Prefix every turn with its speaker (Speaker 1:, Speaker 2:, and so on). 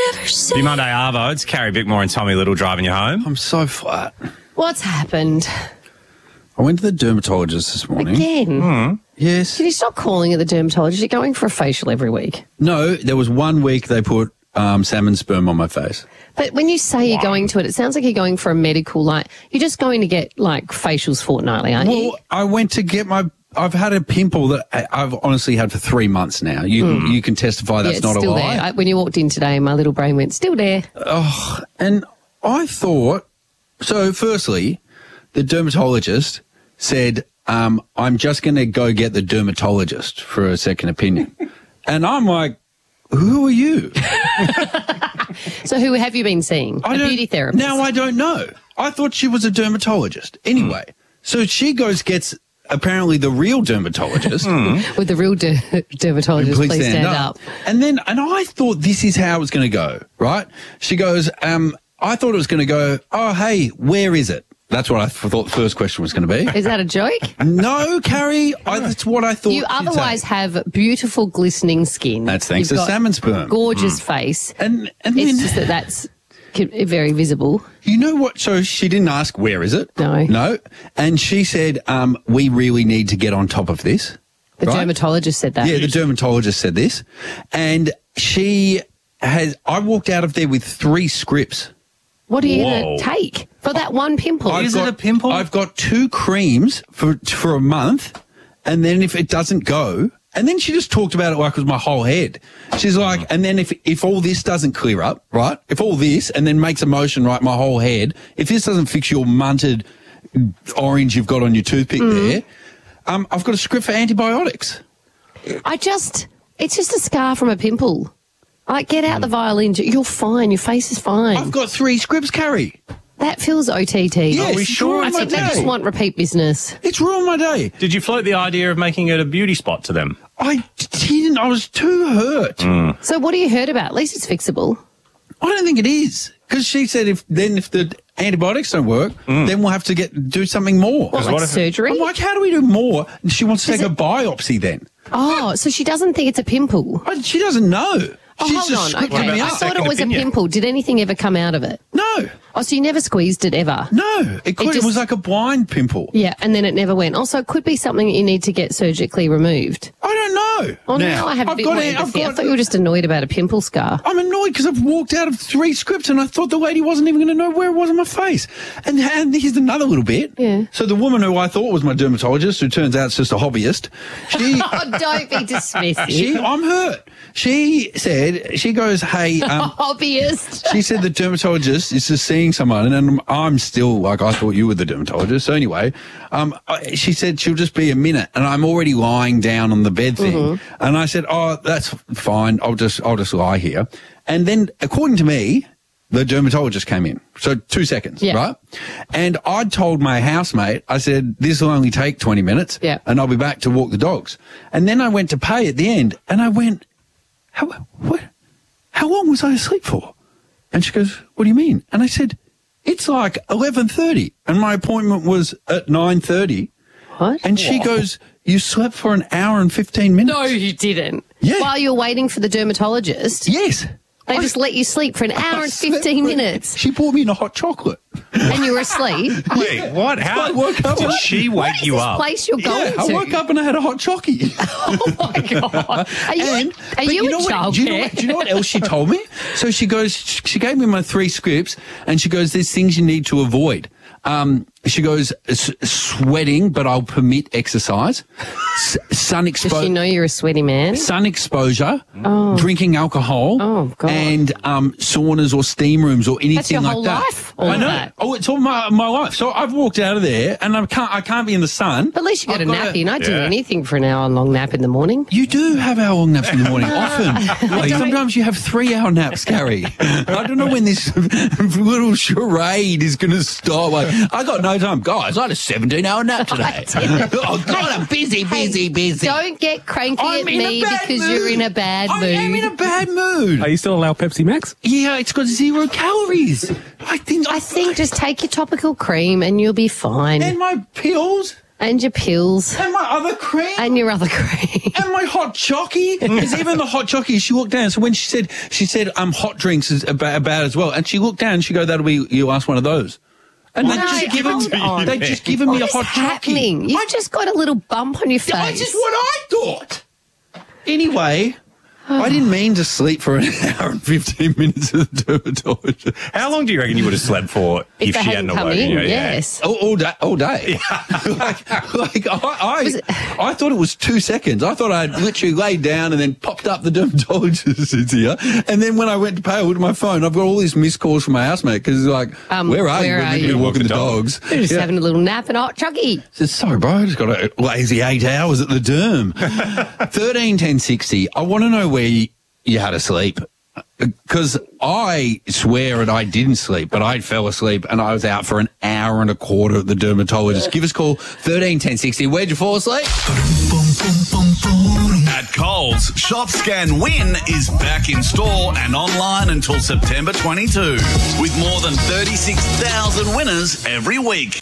Speaker 1: never say.
Speaker 2: Be Monday Arvo. It's Carrie Bickmore and Tommy Little driving you home.
Speaker 3: I'm so flat.
Speaker 1: What's happened?
Speaker 3: I went to the dermatologist this morning.
Speaker 1: Again?
Speaker 3: Yes.
Speaker 1: Can you stop calling it the dermatologist? You're going for a facial every week.
Speaker 3: No, there was 1 week they put salmon sperm on my face.
Speaker 1: But when you say you're going to it, it sounds like you're going for a medical, you're just going to get, facials fortnightly, aren't you?
Speaker 3: Well, I went to get I've had a pimple that I've honestly had for 3 months now. You can testify that's not a
Speaker 1: still
Speaker 3: lie.
Speaker 1: there. When you walked in today, my little brain went, still there.
Speaker 3: Oh, and I thought, so firstly, the dermatologist said, I'm just going to go get the dermatologist for a second opinion. And I'm like, who are you?
Speaker 1: So who have you been seeing? A beauty therapist?
Speaker 3: Now I don't know. I thought she was a dermatologist. Anyway, so she gets apparently the real dermatologist.
Speaker 1: With the real dermatologist, please stand up.
Speaker 3: And I thought this is how it was going to go, right? She goes, I thought it was going to go, oh, hey, where is it? That's what I thought the first question was going to be.
Speaker 1: Is that a joke?
Speaker 3: No, Carrie, that's what I thought.
Speaker 1: You otherwise have beautiful, glistening skin.
Speaker 3: That's thanks to salmon sperm.
Speaker 1: Gorgeous face.
Speaker 3: And
Speaker 1: it's
Speaker 3: then,
Speaker 1: just that's very visible.
Speaker 3: You know what? So she didn't ask, where is it?
Speaker 1: No.
Speaker 3: No. And she said, we really need to get on top of this.
Speaker 1: The dermatologist said that.
Speaker 3: Yeah, the dermatologist said this. And I walked out of there with 3 scripts.
Speaker 1: What are you going to take for that one pimple?
Speaker 2: Is it a pimple?
Speaker 3: I've got 2 creams for a month, and then if it doesn't go, and then she just talked about it like it was my whole head. She's like, and then if all this doesn't clear up, right? If all this and then makes a motion right, my whole head, if this doesn't fix your munted orange you've got on your toothpick there, I've got a script for antibiotics.
Speaker 1: It's just a scar from a pimple. Get out the violin. You're fine. Your face is fine.
Speaker 3: I've got 3 scripts, Carrie.
Speaker 1: That feels OTT.
Speaker 3: Yes,
Speaker 2: Are we sure?
Speaker 1: I think they just want repeat business.
Speaker 3: It's ruined my day.
Speaker 2: Did you float the idea of making it a beauty spot to them?
Speaker 3: I didn't. I was too hurt.
Speaker 1: So what have you heard about? At least it's fixable.
Speaker 3: I don't think it is. Because she said if the antibiotics don't work, then we'll have to do something more.
Speaker 1: What, surgery?
Speaker 3: I'm like, how do we do more? And she wants to take a biopsy then.
Speaker 1: Oh, so she doesn't think it's a pimple.
Speaker 3: She doesn't know. She's
Speaker 1: hold
Speaker 3: just
Speaker 1: on.
Speaker 3: scripting
Speaker 1: Okay.
Speaker 3: me
Speaker 1: I
Speaker 3: out.
Speaker 1: thought it was a pimple. Did anything ever come out of it?
Speaker 3: No.
Speaker 1: Oh, so you never squeezed it ever?
Speaker 3: No. It was like a blind pimple.
Speaker 1: Yeah, and then it never went. Also, it could be something that you need to get surgically removed.
Speaker 3: I don't know.
Speaker 1: Oh, now I have a bit more empathy. I thought you were just annoyed about a pimple scar.
Speaker 3: I'm annoyed because I've walked out of 3 scripts and I thought the lady wasn't even going to know where it was on my face. And here's another little bit.
Speaker 1: Yeah.
Speaker 3: So the woman who I thought was my dermatologist, who turns out it's just a hobbyist, she...
Speaker 1: Don't be dismissive.
Speaker 3: I'm hurt. She said, she goes, hey...
Speaker 1: Hobbyist.
Speaker 3: She said the dermatologist is just seeing someone, and I'm still like, I thought you were the dermatologist. So anyway, she said she'll just be a minute, and I'm already lying down on the bed thing. And I said, oh, that's fine. I'll just lie here. And then, according to me, the dermatologist came in. So 2 seconds, right? And I'd told my housemate, I said, this will only take 20 minutes, and I'll be back to walk the dogs. And then I went to pay at the end, and I went, how long was I asleep for? And she goes, what do you mean? And I said, it's like 11:30, and my appointment was at 9:30.
Speaker 1: What?
Speaker 3: And she goes, you slept for an hour and 15 minutes?
Speaker 1: No, you didn't.
Speaker 3: Yeah.
Speaker 1: While you're waiting for the dermatologist?
Speaker 3: Yes.
Speaker 1: They just let you sleep for an hour and 15 minutes.
Speaker 3: She bought me in a hot chocolate.
Speaker 1: And you were asleep?
Speaker 2: Wait, what? How
Speaker 3: I woke up.
Speaker 2: did she wake you up?
Speaker 1: Place you're going to?
Speaker 3: I woke up and I had a hot chockey.
Speaker 1: Oh, my God. Are you in childcare?
Speaker 3: Do you know what else she told me? So she goes, she gave me my 3 scripts, and she goes, there's things you need to avoid. She goes, sweating, but I'll permit exercise. Sun exposure.
Speaker 1: Does she know you're a sweaty man?
Speaker 3: Sun exposure, drinking alcohol,
Speaker 1: God.
Speaker 3: and saunas or steam rooms or anything
Speaker 1: That's your
Speaker 3: like
Speaker 1: whole
Speaker 3: that.
Speaker 1: life?
Speaker 3: I know.
Speaker 1: That.
Speaker 3: Oh, it's all my life. So I've walked out of there, and I can't be in the sun.
Speaker 1: But at least you got a nap in. I do anything for an hour-long nap in the morning.
Speaker 3: You do have hour-long naps in the morning, often. Like sometimes you have 3-hour naps, Carrie. I don't know when this little charade is going to stop. Like, I got no time. Guys, I had a 17-hour nap today. Oh, God, I'm busy.
Speaker 1: Don't get cranky at me because you're in a bad mood.
Speaker 3: I am in a bad mood.
Speaker 4: Are you still allowed Pepsi Max?
Speaker 3: Yeah, it's got 0 calories. I think
Speaker 1: just take your topical cream and you'll be fine.
Speaker 3: And my pills.
Speaker 1: And your pills.
Speaker 3: And my other cream.
Speaker 1: And your other cream.
Speaker 3: And my hot chockey. Because even the hot chockey, she looked down. So when she said, hot drinks is about as well. And she looked down and she go, that'll be, you ask one of those. And they just given me a hot
Speaker 1: happening?
Speaker 3: chockey.
Speaker 1: You've just got a little bump on your face.
Speaker 3: That's just what I thought. Anyway, I didn't mean to sleep for an hour and 15 minutes at the dermatologist.
Speaker 2: How long do you reckon you would have slept for if she hadn't
Speaker 1: come
Speaker 2: awoken
Speaker 1: in?
Speaker 2: you?
Speaker 1: Yes.
Speaker 3: All day. I thought it was 2 seconds. I thought I'd literally laid down and then popped up the dermatologist is here. And then when I went to pay, I looked at my phone. I've got all these missed calls from my housemate because he's like, where are you? We're walking the dogs.
Speaker 1: You're just having a little nap and hot chockey.
Speaker 3: I said, sorry, bro, I just got a lazy 8 hours at the derm. 13 10 60. I want to know where you had to sleep. Because I swear that I didn't sleep, but I fell asleep and I was out for an hour and a quarter at the dermatologist. Give us a call, 13 10 60. Where'd you fall asleep?
Speaker 4: At Coles, Shop Scan Win is back in store and online until September 22, with more than 36,000 winners every week.